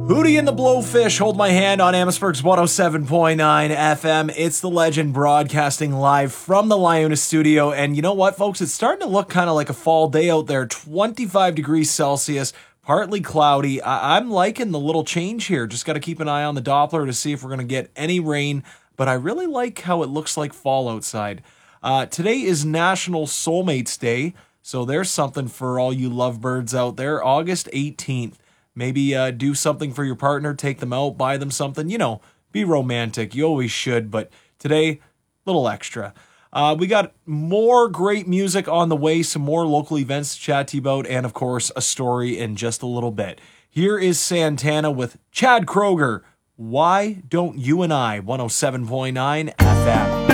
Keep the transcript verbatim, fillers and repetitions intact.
Hootie and the Blowfish, Hold My Hand on Amherstburg's one oh seven point nine F M. It's The Legend broadcasting live from the Liona studio. And you know what, folks? It's starting to look kind of like a fall day out there. twenty-five degrees Celsius, partly cloudy. I- I'm liking the little change here. Just got to keep an eye on the Doppler to see if we're going to get any rain. But I really like how it looks like fall outside. Uh, today is National Soulmates Day. So there's something for all you lovebirds out there. August eighteenth. Maybe uh, do something for your partner, take them out, buy them something. You know, be romantic. You always should, but today, a little extra. Uh, we got more great music on the way, some more local events to chat to you about, and of course, a story in just a little bit. Here is Santana with Chad Kroeger. Why Don't You and I, one oh seven point nine F M.